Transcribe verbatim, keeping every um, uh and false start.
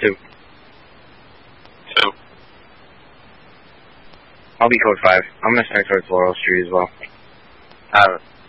Two. Two. I'll be code five. I'm gonna start towards Laurel Street as well. Have it.